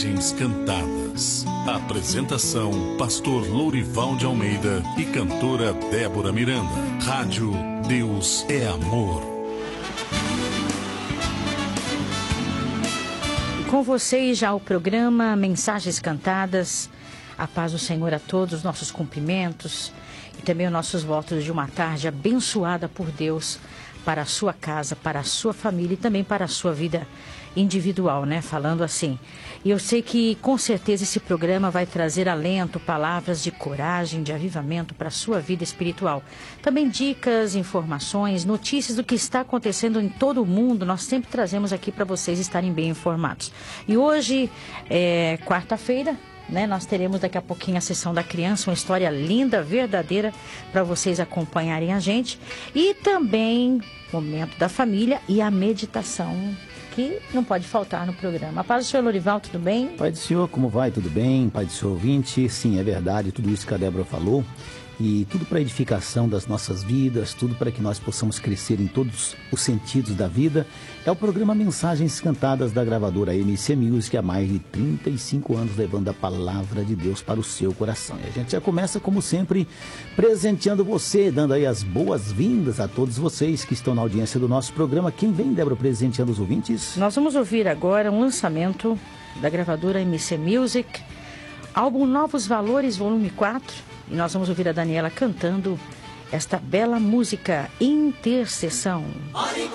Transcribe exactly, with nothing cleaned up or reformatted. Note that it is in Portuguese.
Mensagens Cantadas. Apresentação: Pastor Lourival de Almeida e cantora Débora Miranda. Rádio Deus é Amor. Com vocês já o programa Mensagens Cantadas. A paz do Senhor a todos, os nossos cumprimentos e também os nossos votos de uma tarde abençoada por Deus para a sua casa, para a sua família e também para a sua vida individual, né? Falando assim. E eu sei que com certeza esse programa vai trazer alento, palavras de coragem, de avivamento para a sua vida espiritual. Também dicas, informações, notícias do que está acontecendo em todo o mundo. Nós sempre trazemos aqui para vocês estarem bem informados. E hoje é quarta-feira, né? Nós teremos daqui a pouquinho a sessão da criança, uma história linda, verdadeira, para vocês acompanharem a gente. E também momento da família e a meditação, que não pode faltar no programa. A paz do senhor Lourival, tudo bem? Pai do Senhor, como vai? Tudo bem? Pai do Senhor ouvinte, sim, é verdade, tudo isso que a Débora falou. E tudo para a edificação das nossas vidas, tudo para que nós possamos crescer em todos os sentidos da vida. É o programa Mensagens Cantadas da gravadora M C Music, há mais de trinta e cinco anos, levando a palavra de Deus para o seu coração. E a gente já começa, como sempre, presenteando você, dando aí as boas-vindas a todos vocês que estão na audiência do nosso programa. Quem vem, Débora, presenteando os ouvintes? Nós vamos ouvir agora um lançamento da gravadora M C Music, álbum Novos Valores, volume quatro. E nós vamos ouvir a Daniela cantando esta bela música, Intercessão.